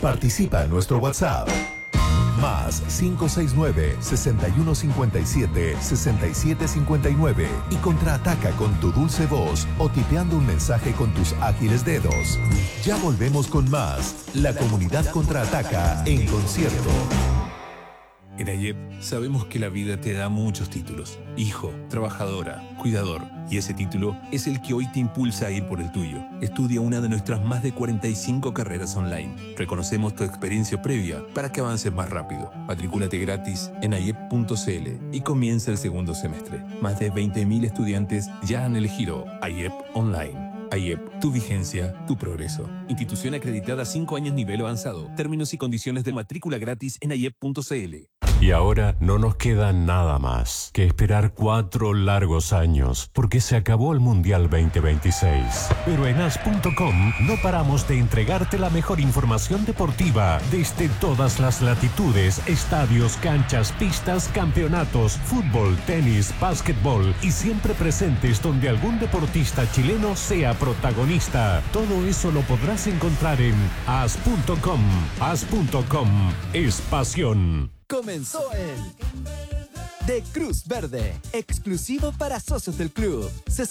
Participa en nuestro WhatsApp. Más 569-6157-6759 y contraataca con tu dulce voz o tipeando un mensaje con tus ágiles dedos. Ya volvemos con más. La comunidad contraataca en concierto. En AYEP sabemos que la vida te da muchos títulos. Hijo, trabajadora, cuidador. Y ese título es el que hoy te impulsa a ir por el tuyo. Estudia una de nuestras más de 45 carreras online. Reconocemos tu experiencia previa para que avances más rápido. Matricúlate gratis en ayep.cl y comienza el segundo semestre. Más de 20.000 estudiantes ya han elegido AYEP Online. AYEP, tu vigencia, tu progreso. Institución acreditada 5 años nivel avanzado. Términos y condiciones de matrícula gratis en ayep.cl. Y ahora no nos queda nada más que esperar 4 largos años, porque se acabó el Mundial 2026. Pero en as.com no paramos de entregarte la mejor información deportiva desde todas las latitudes, estadios, canchas, pistas, campeonatos, fútbol, tenis, básquetbol y siempre presentes donde algún deportista chileno sea protagonista. Todo eso lo podrás encontrar en as.com. As.com es pasión. Comenzó el de Cruz Verde, exclusivo para socios del club.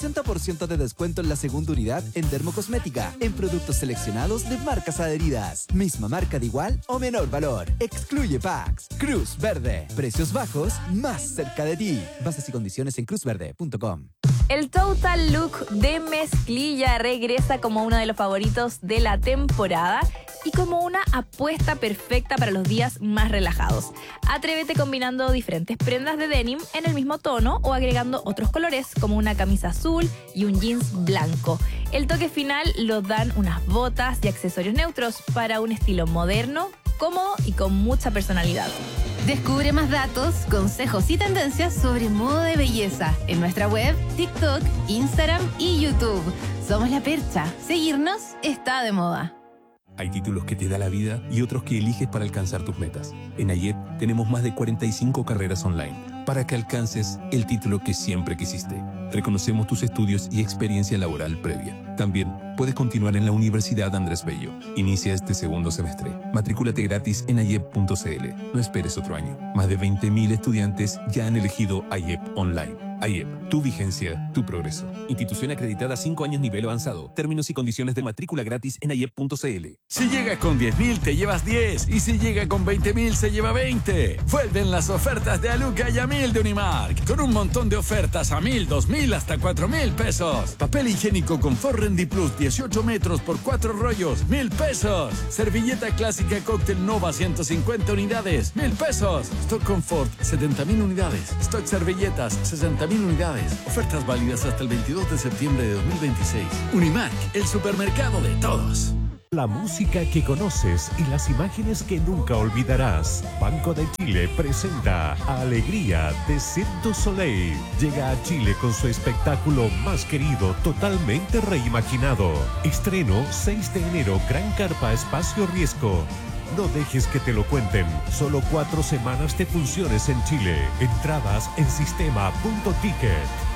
60% de descuento en la segunda unidad en dermocosmética, en productos seleccionados de marcas adheridas. Misma marca de igual o menor valor. Excluye packs. Cruz Verde, precios bajos más cerca de ti. Bases y condiciones en cruzverde.com. El Total Look de mezclilla regresa como uno de los favoritos de la temporada y como una apuesta perfecta para los días más relajados. Atrévete combinando diferentes prendas de denim en el mismo tono o agregando otros colores como una camisa azul y un jeans blanco. El toque final lo dan unas botas y accesorios neutros para un estilo moderno, cómodo y con mucha personalidad. Descubre más datos, consejos y tendencias sobre moda de belleza en nuestra web, TikTok, Instagram y YouTube. Somos La Percha. Seguirnos está de moda. Hay títulos que te da la vida y otros que eliges para alcanzar tus metas. En AYEP tenemos más de 45 carreras online para que alcances el título que siempre quisiste. Reconocemos tus estudios y experiencia laboral previa. También puedes continuar en la Universidad Andrés Bello. Inicia este segundo semestre. Matricúlate gratis en ayep.cl. No esperes otro año. Más de 20.000 estudiantes ya han elegido AYEP Online. AYEP, tu vigencia, tu progreso. Institución acreditada 5 años nivel avanzado. Términos y condiciones de matrícula gratis en ayep.cl. Si llega con 10.000 te llevas 10 y si llega con 20.000 se lleva 20. Vuelven las ofertas de Aluca y a 1.000 de Unimark. Con un montón de ofertas a 1.000, 2.000 hasta 4.000 pesos. Papel higiénico Confort Rendi Plus 18 metros por 4 rollos, 1.000 pesos. Servilleta clásica Cóctel Nova 150 unidades, 1.000 pesos. Stock Confort 70.000 unidades. Stock servilletas 60.000 unidades. Ofertas válidas hasta el 22 de septiembre de 2026. Unimark, el supermercado de todos. La música que conoces y las imágenes que nunca olvidarás. Banco de Chile presenta Alegría de Cirque du Soleil. Llega a Chile con su espectáculo más querido, totalmente reimaginado. Estreno 6 de enero, Gran Carpa Espacio Riesgo. No dejes que te lo cuenten. Solo 4 semanas de funciones en Chile. Entradas en sistema.ticket.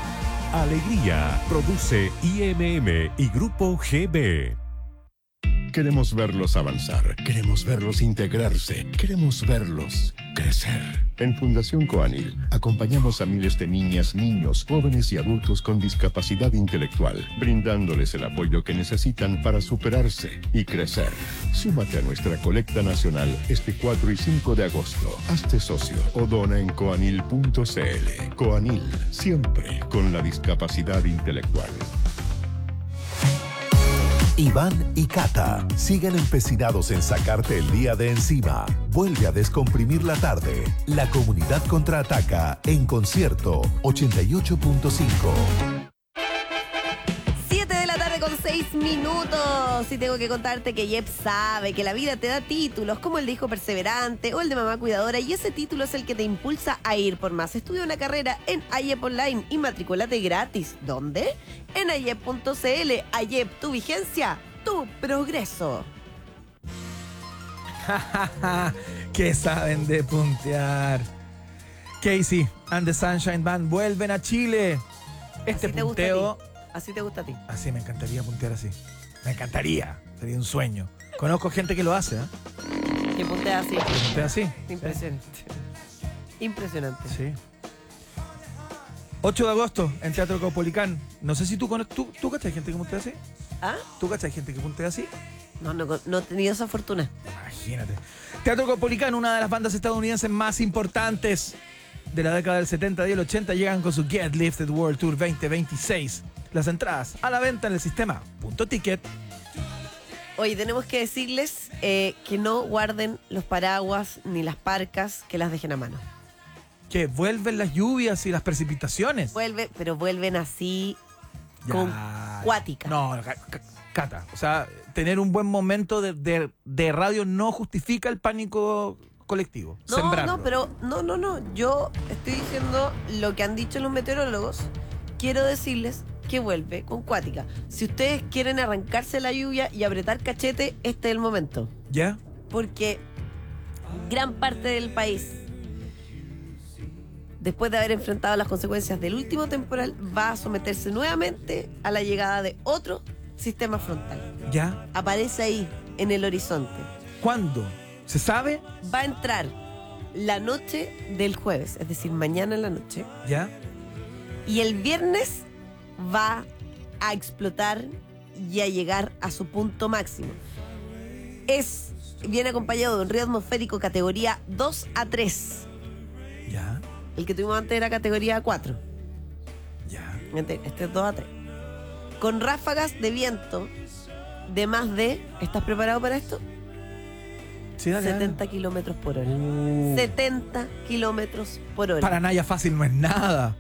Alegría. Produce IMM y Grupo GB. Queremos verlos avanzar, queremos verlos integrarse, queremos verlos crecer. En Fundación Coanil acompañamos a miles de niñas, niños, jóvenes y adultos con discapacidad intelectual, brindándoles el apoyo que necesitan para superarse y crecer. Súmate a nuestra colecta nacional este 4 y 5 de agosto. Hazte socio o dona en coanil.cl. Coanil, siempre con la discapacidad intelectual. Iván y Cata siguen empecinados en sacarte el día de encima. Vuelve a descomprimir la tarde. La comunidad contraataca en concierto 88.5. 6 minutos y tengo que contarte que Yep sabe que la vida te da títulos como el de hijo perseverante o el de mamá cuidadora y ese título es el que te impulsa a ir por más. Estudia una carrera en AYEP Online y matricúlate gratis. ¿Dónde? En ayep.cl. AYEP, tu vigencia, tu progreso. ¿Qué saben de puntear? Casey and the Sunshine Band vuelven a Chile. Este punteo... ¿Así te gusta a ti? Así me encantaría puntear así. Me encantaría. Sería un sueño. Conozco gente que lo hace, ¿eh? Que puntea así. ¿Puntea así? Impresionante. Impresionante. Sí. 8 de agosto en Teatro Caupolicán. No sé si tú cachas gente que puntea así. ¿Ah? ¿Tú cachas gente que puntea así? No he tenido esa fortuna. Imagínate. Teatro Caupolicán, una de las bandas estadounidenses más importantes de la década del 70 y el 80, llegan con su Get Lifted World Tour 2026. Las entradas a la venta en el sistema .ticket. Oye, tenemos que decirles que no guarden los paraguas ni las parcas, que las dejen a mano. Que vuelven las lluvias y las precipitaciones. Pero vuelven así con cuática. No, Cata. O sea, tener un buen momento de radio no justifica el pánico colectivo. No, pero no. Yo estoy diciendo lo que han dicho los meteorólogos. Quiero decirles que vuelve con cuática. Si ustedes quieren arrancarse la lluvia y apretar cachete, este es el momento. ¿Ya? Porque gran parte del país, después de haber enfrentado las consecuencias del último temporal, va a someterse nuevamente a la llegada de otro sistema frontal. ¿Ya? Aparece ahí, en el horizonte. ¿Cuándo? ¿Se sabe? Va a entrar la noche del jueves, es decir, mañana en la noche. ¿Ya? Y el viernes va a explotar y a llegar a su punto máximo. Viene acompañado de un río atmosférico categoría 2 a 3. ¿Ya? El que tuvimos antes era categoría 4. ¿Ya? Este es 2 a 3. Con ráfagas de viento de más de... ¿Estás preparado para esto? Sí, dale, 70 kilómetros por hora. 70 kilómetros por hora. Para Naya fácil no es nada.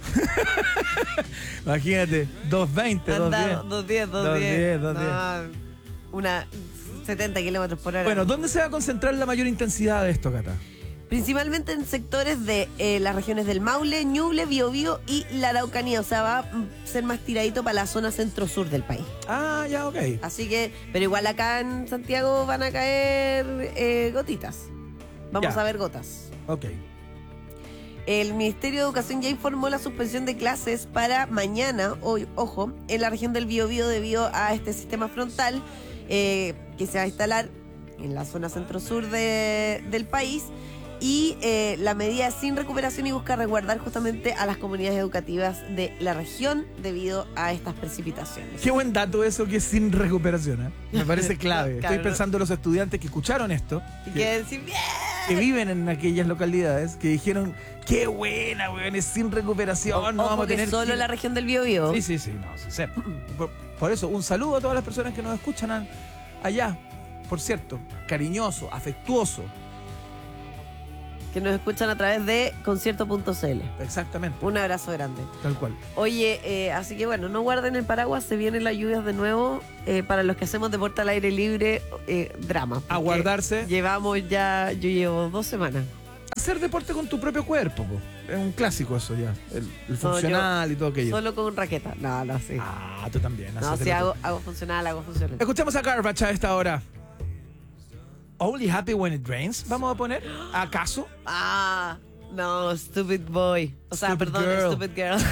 Imagínate, 220, 210. 210. Una 70 kilómetros por hora. Bueno, ¿dónde se va a concentrar la mayor intensidad de esto, Cata? Principalmente en sectores de las regiones del Maule, Ñuble, Biobío y la Araucanía. O sea, va a ser más tiradito para la zona centro-sur del país. Ah, ya, ok. Así que, pero igual acá en Santiago van a caer gotitas. Vamos a ver gotas. Ok. El Ministerio de Educación ya informó la suspensión de clases para mañana, hoy, ojo, en la región del Biobío debido a este sistema frontal que se va a instalar en la zona centro-sur del país. Y la medida es sin recuperación y busca resguardar justamente a las comunidades educativas de la región debido a estas precipitaciones. Qué buen dato eso, que es sin recuperación, ¿eh? Me parece clave. Claro, Estoy pensando en los estudiantes que escucharon esto, Y que decir, bien. que viven en aquellas localidades, que dijeron, qué buena, weón, es sin recuperación, no Ojo vamos a que tener... solo la región del Biobío. Sí, no, sí sé. Por eso, un saludo a todas las personas que nos escuchan allá. Por cierto, cariñoso, afectuoso. Que nos escuchan a través de concierto.cl. Exactamente. Un abrazo grande. Tal cual. Oye, así que bueno, no guarden el paraguas, se vienen las lluvias de nuevo. Para los que hacemos deporte al aire libre, drama. A guardarse. Yo llevo 2 semanas. Hacer deporte con tu propio cuerpo, po. Es un clásico eso ya. El funcional y todo aquello. Solo con raqueta. No, sí. Ah, tú también. No, sí, hago funcional. Escuchamos a Garbage a esta hora. Only Happy When It Rains, vamos a poner. ¿Acaso? No, Stupid Boy. O sea, Stupid perdón, Girl. Stupid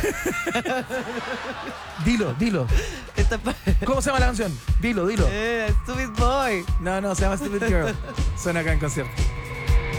Girl. Dilo. ¿Cómo se llama la canción? Dilo. Stupid Boy. No, se llama Stupid Girl. Suena acá en concierto.